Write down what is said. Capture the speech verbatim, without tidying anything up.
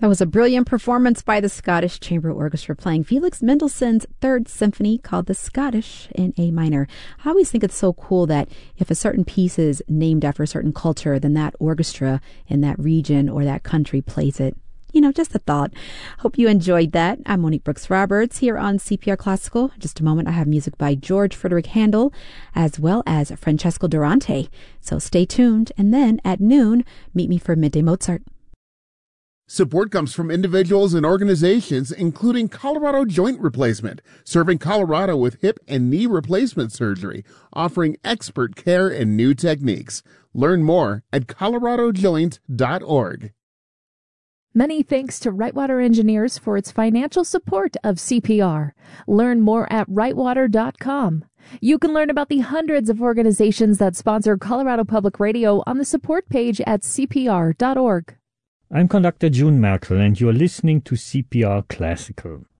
That was a brilliant performance by the Scottish Chamber Orchestra playing Felix Mendelssohn's Third Symphony called the Scottish in A minor. I always think it's so cool that if a certain piece is named after a certain culture, then that orchestra in that region or that country plays it. You know, just a thought. Hope you enjoyed that. I'm Monique Brooks Roberts here on C P R Classical. In just a moment, I have music by George Frederick Handel as well as Francesco Durante. So stay tuned. And then at noon, meet me for Midday Mozart. Support comes from individuals and organizations, including Colorado Joint Replacement, serving Colorado with hip and knee replacement surgery, offering expert care and new techniques. Learn more at colorado joint dot org. Many thanks to Rightwater Engineers for its financial support of C P R. Learn more at rightwater dot com. You can learn about the hundreds of organizations that sponsor Colorado Public Radio on the support page at c p r dot org. I'm Conductor June Merkel, and you're listening to C P R Classical.